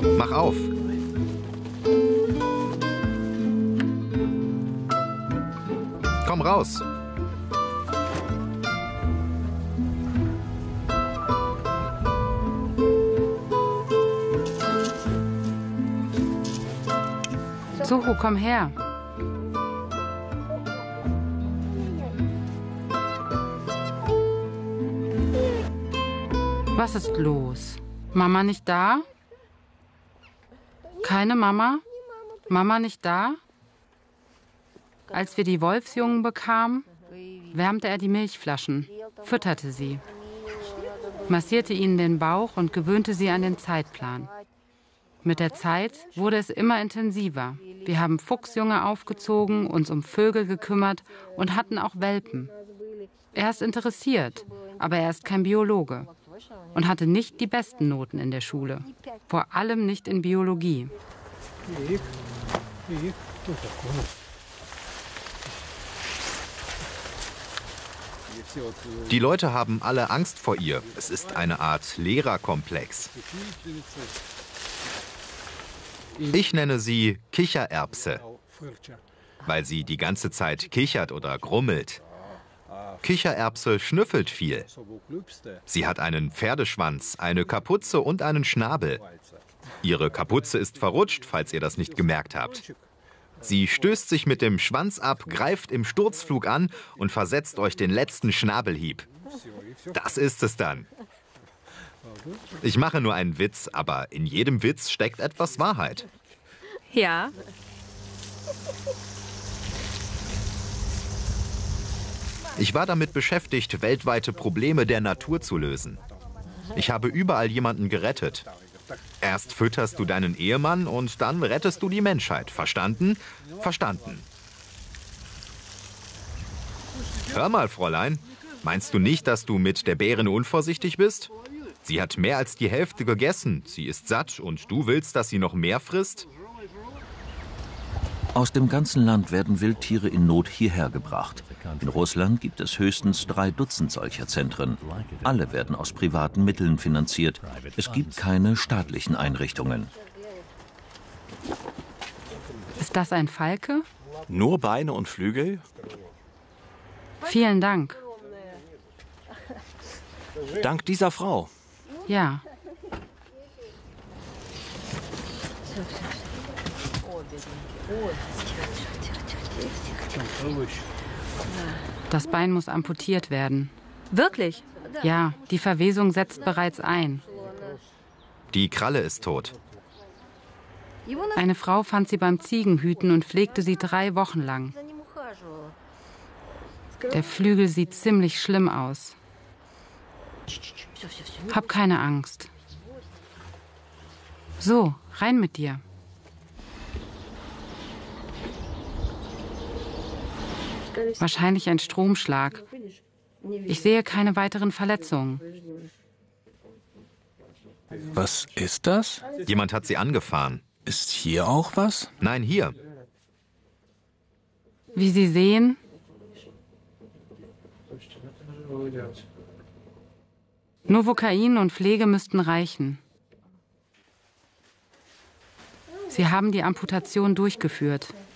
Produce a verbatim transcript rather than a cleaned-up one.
Mach auf. Komm raus. Sucho, komm her. Was ist los? Mama nicht da? Keine Mama? Mama nicht da? Als wir die Wolfsjungen bekamen, wärmte er die Milchflaschen, fütterte sie, massierte ihnen den Bauch und gewöhnte sie an den Zeitplan. Mit der Zeit wurde es immer intensiver. Wir haben Fuchsjunge aufgezogen, uns um Vögel gekümmert und hatten auch Welpen. Er ist interessiert, aber er ist kein Biologe und hatte nicht die besten Noten in der Schule, vor allem nicht in Biologie. Die Leute haben alle Angst vor ihr. Es ist eine Art Lehrerkomplex. Ich nenne sie Kichererbse, weil sie die ganze Zeit kichert oder grummelt. Kichererbse schnüffelt viel. Sie hat einen Pferdeschwanz, eine Kapuze und einen Schnabel. Ihre Kapuze ist verrutscht, falls ihr das nicht gemerkt habt. Sie stößt sich mit dem Schwanz ab, greift im Sturzflug an und versetzt euch den letzten Schnabelhieb. Das ist es dann. Ich mache nur einen Witz, aber in jedem Witz steckt etwas Wahrheit. Ja. Ich war damit beschäftigt, weltweite Probleme der Natur zu lösen. Ich habe überall jemanden gerettet. Erst fütterst du deinen Ehemann und dann rettest du die Menschheit. Verstanden? Verstanden. Hör mal, Fräulein. Meinst du nicht, dass du mit der Bärin unvorsichtig bist? Sie hat mehr als die Hälfte gegessen. Sie ist satt und du willst, dass sie noch mehr frisst? Aus dem ganzen Land werden Wildtiere in Not hierher gebracht. In Russland gibt es höchstens drei Dutzend solcher Zentren. Alle werden aus privaten Mitteln finanziert. Es gibt keine staatlichen Einrichtungen. Ist das ein Falke? Nur Beine und Flügel? Vielen Dank. Dank dieser Frau. Ja. Das Bein muss amputiert werden. Wirklich? Ja, die Verwesung setzt bereits ein. Die Kralle ist tot. Eine Frau fand sie beim Ziegenhüten und pflegte sie drei Wochen lang. Der Flügel sieht ziemlich schlimm aus. Hab keine Angst. So, rein mit dir. Wahrscheinlich ein Stromschlag. Ich sehe keine weiteren Verletzungen. Was ist das? Jemand hat sie angefahren. Ist hier auch was? Nein, hier. Wie Sie sehen, Novocain und Pflege müssten reichen. Sie haben die Amputation durchgeführt.